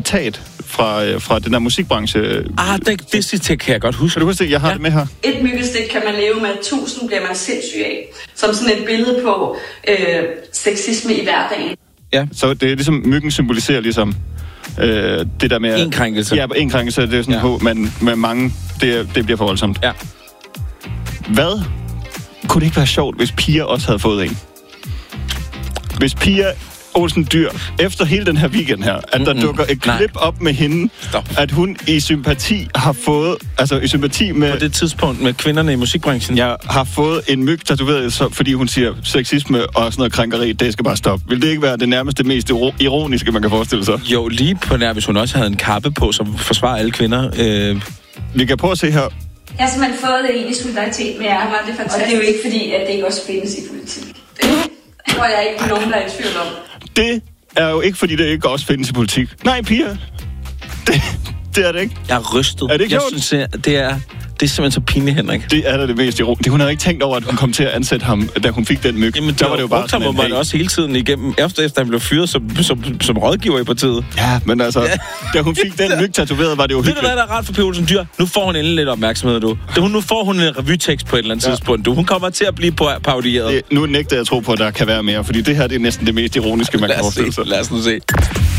citat fra den der musikbranche. Det citat kan jeg godt huske. Kan du huske det? Jeg har det med her. Et myggestik kan man leve med, 1000 bliver man sindssyg af. Som sådan et billede på sexisme i hverdagen. Ja. Så det er ligesom, myggen symboliserer ligesom det der med... En krænkelse. Ja, en krænkelse, det er sådan på, men med mange, det bliver for voldsomt. Ja. Hvad? Kunne det ikke være sjovt, hvis Pia også havde fået en? Hvis Pia Olsen Dyhr, efter hele den her weekend her, at der dukker et klip op med hende, at hun i sympati har fået, altså i sympati med... På det tidspunkt med kvinderne i musikbranchen. Jeg har fået en myg tatoveret, fordi hun siger, sexisme og sådan noget krænkeri, det skal bare stoppe. Vil det ikke være det nærmeste mest ironiske, man kan forestille sig? Jo, lige på nær, hvis hun også havde en kappe på, som forsvarer alle kvinder. Vi kan prøve at se her. Jeg har simpelthen fået det i solidaritet med jer, og det er jo ikke fordi, at det ikke også findes i politik. Det tror jeg ikke, nogen der er i tvivl om. Det er jo ikke, fordi det ikke også findes i politik. Nej, Pia. Det er det ikke. Jeg er rystet. Er det ikke jeg synes, det er simpelthen så pinligt, Henrik. Det er da det mest ironiske. Hun havde ikke tænkt over, at hun kom til at ansætte ham, da hun fik den myg. Jamen, der var det jo bare sådan, man også hele tiden igennem, efter han blev fyret som rådgiver i partiet. Ja, men altså, da hun fik den myg tatoveret, var det jo hyggeligt. Ved du, hvad der er rart for Pia Olsen Dyhr? Nu får hun endelig lidt opmærksomhed, du. Nu får hun en revytekst på et eller andet tidspunkt, du. Hun kommer til at blive parodieret. Nu nægter jeg at tro på, at der kan være mere, fordi det her det er næsten det mest ironiske, man kan forestille sig. Lad os nu se.